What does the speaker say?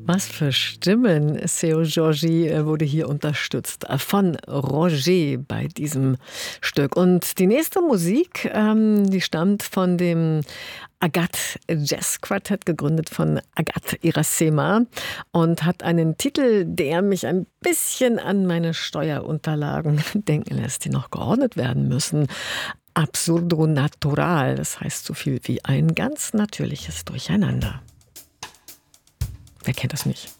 Was für Stimmen. Seu Jorgi wurde hier unterstützt von Roger bei diesem Stück. Und die nächste Musik, die stammt von dem Agathe Jazz Quartett, gegründet von Agathe Irasema, und hat einen Titel, der mich ein bisschen an meine Steuerunterlagen denken lässt, die noch geordnet werden müssen. Absurdo natural, das heißt so viel wie ein ganz natürliches Durcheinander. Wer kennt das nicht?